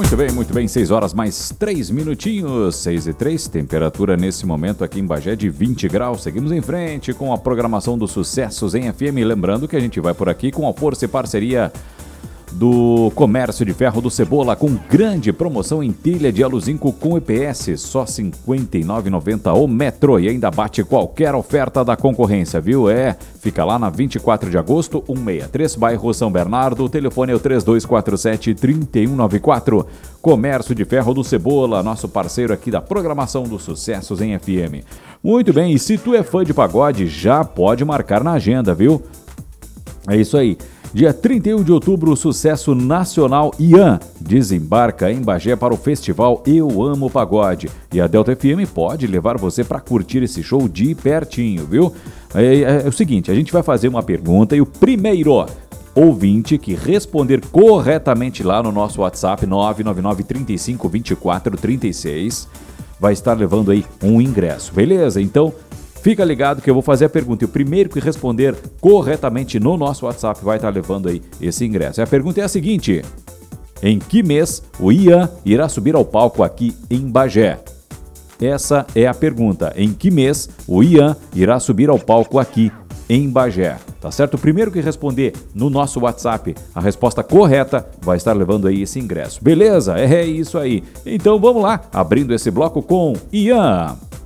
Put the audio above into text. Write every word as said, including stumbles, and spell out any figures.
Muito bem, muito bem, seis horas mais três minutinhos, seis e três, temperatura nesse momento aqui em Bagé de vinte graus. Seguimos em frente com a programação dos sucessos em F M, lembrando que a gente vai por aqui com a força e parceria do Comércio de Ferro do Cebola, com grande promoção em pilha de aluzinco com E P S, só cinquenta e nove reais e noventa centavos o metro, e ainda bate qualquer oferta da concorrência, viu? É, fica lá na vinte e quatro de agosto, cento e sessenta e três, bairro São Bernardo, o telefone é o três dois quatro sete, três um nove quatro. Comércio de Ferro do Cebola, nosso parceiro aqui da programação dos sucessos em F M. Muito bem, e se tu é fã de pagode, já pode marcar na agenda, viu? É isso aí. Dia trinta e um de outubro, o sucesso nacional Ian desembarca em Bagé para o festival Eu Amo Pagode. E a Delta F M pode levar você para curtir esse show de pertinho, viu? É, é, é o seguinte, a gente vai fazer uma pergunta e o primeiro ouvinte que responder corretamente lá no nosso WhatsApp nove nove nove, trinta e cinco, vinte e quatro, trinta e seis vai estar levando aí um ingresso, beleza? Então, fica ligado que eu vou fazer a pergunta e o primeiro que responder corretamente no nosso WhatsApp vai estar levando aí esse ingresso. E a pergunta é a seguinte: em que mês o Ian irá subir ao palco aqui em Bagé? Essa é a pergunta. Em que mês o Ian irá subir ao palco aqui em Bagé? Tá certo? O primeiro que responder no nosso WhatsApp a resposta correta vai estar levando aí esse ingresso. Beleza? É isso aí. Então vamos lá, abrindo esse bloco com Ian.